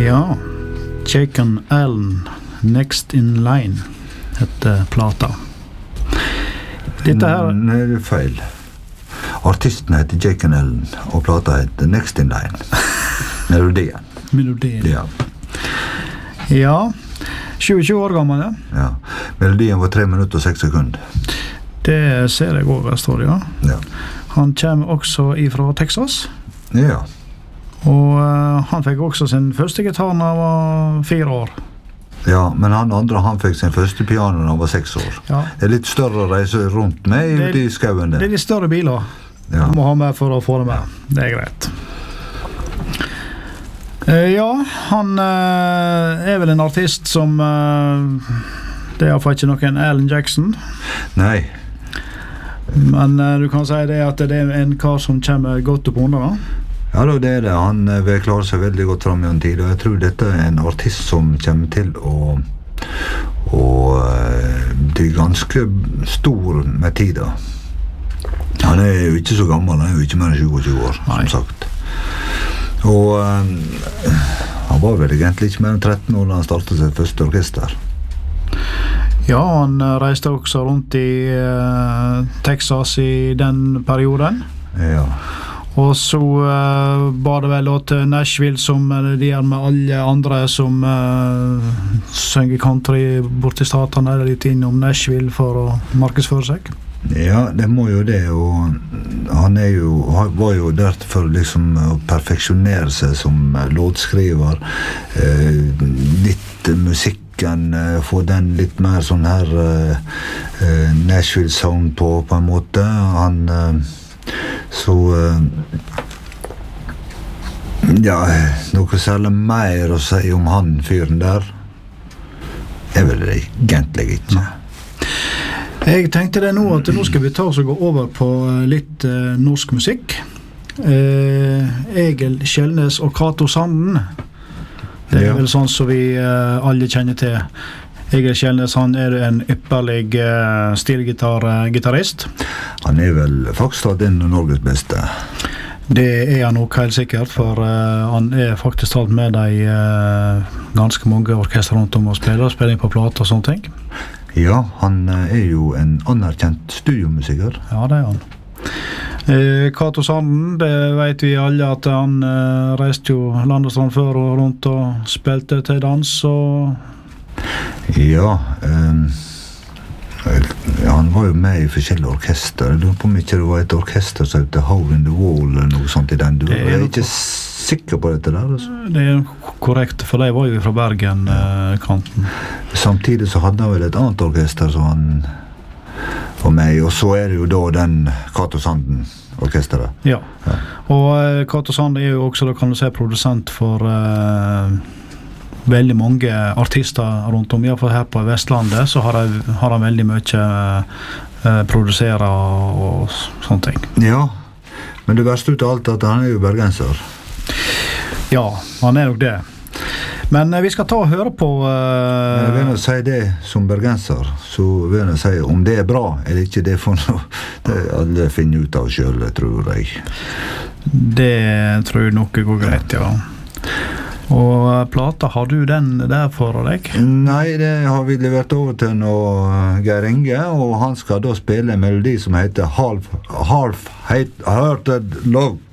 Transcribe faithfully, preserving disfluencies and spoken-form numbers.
Ja, Jake Allen, Next in Line heter plata. Dette her... Nei, det er feil. Artisten heter Jake Allen, og plata heter Next in Line. Melodien. Melodien. Ja. Ja, tjue år gammel, ja. Ja. Melodien var tre minutter og seks sekunder. Det ser jeg også, står det, ja. Ja. Han kommer også ifra Texas. Ja. Og uh, han fikk også sin første gitar når han var fire år. Ja, men han andre, han fikk sin første piano når han var seks år. Ja. Det er litt større å reise rundt med det, ute i skauen der. Det er litt større biler. Ja. Du må ha med for å få det med. Det er greit. Uh, ja, han uh, er vel en artist som... Uh, det er i hvert fall ikke noen Alan Jackson. Nei. Men uh, du kan si det at det er en kar som kommer godt opp under da. Ja, det er det. Han vil klare seg veldig godt frem i en tid, og jeg tror dette er en artist som kommer til å, å bli ganske stor med tida. Han er jo ikke så gammel, han er jo ikke mer enn tjue år, som Nei. sagt. Og um, han var vel egentlig ikke mer enn tretten år da han startet sitt første orkester. Ja, han reiste også rundt i uh, Texas i den perioden. Ja. Og så uh, var det vel til Nashville som uh, de er med alle andre som uh, synger country bort i staten, eller litt innom Nashville for å markedsføre seg. Ja, det må jo det, og han er jo, han var jo der for liksom å perfeksjonere seg som låtskriver, eh, litt musikken, eh, få den litt mer sånn her eh, Nashville sound på, på en måte. Han eh, så uh, ja, noe særlig mer å si om han fyren der er vel det egentlig ikke. Jeg tenkte det nå at nå skal vi ta oss og gå over på litt uh, norsk musikk. uh, Egil Kjellnes og Cato Sanden, det er ja. vel sånn som vi uh, alle kjenner til. Egil Kjellnes, han er en ypperlig uh, stilgitar-gitarist. Han er vel faktisk den Norges beste. Det er han nok helt sikkert, for uh, han er faktisk talt med de uh, ganske mange orkester rundt om og spiller, spiller på plate og sånne ting. Ja, han uh, er jo en anerkjent studiomusiker. Ja, det er han. Uh, Cato Sanden, det vet vi alle at han uh, reiste jo land og strand før og rundt og spilte til dans og... Ja, um, han var jo med i forskjellige orkester. Jeg lurer på om ikke det var et orkester som heter Hole in the Wall eller noe sånt i den. Du er, er ikke sikker på dette der? Altså. Det er korrekt, for de var jo fra Bergen-kanten. Ja. Samtidig så hadde han vel et annet orkester som han var med i, og så er det jo da den Cato Sanden-orkesteret. Ja. ja, og uh, Cato Sanden er jo også, da kan du se, produsent for... Uh, veldig mange artister rundt om, i hvert fall her på Vestlandet, så har han har veldig mye uh, produsere og, og sånne ting. Ja, men det verste ut av alt er at han er jo bergenser. Ja, han er nok det. Men uh, vi skal ta og høre på... Uh, jeg vil si det som bergenser, så vil jeg si om det er bra, eller ikke det for noe. Det alle finner ut av selv, tror jeg. Det tror jeg nok går greit, ja. Og plata, har du den der for deg? Nei, det har vi levert over til noe Geir Inge, og han skal da spille en melodi som heter Half, Half Hearted Love.